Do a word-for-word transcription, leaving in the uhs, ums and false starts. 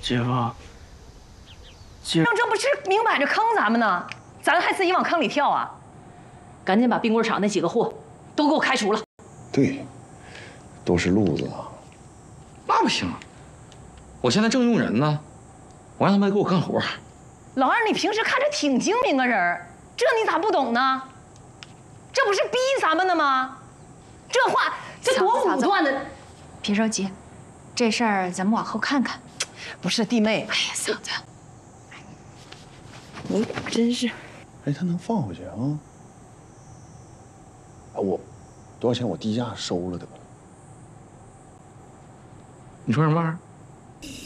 姐夫，姐， 这不是明摆着坑咱们呢，咱还自己往坑里跳啊！赶紧把冰棍厂那几个货都给我开除了。 对，都是路子啊。 那不行，我现在正用人呢，我让他们给我干活。 老二，你平时看着挺精明个人儿，这你咋不懂呢？这不是逼咱们的吗？这话这多武断的！ 别着急，这事儿咱们往后看看。 不是弟妹， 哎呀，嫂子， 你真是…… 哎，他能放回去啊？啊，我多少钱？我低价收了得了。 你说什么玩意儿？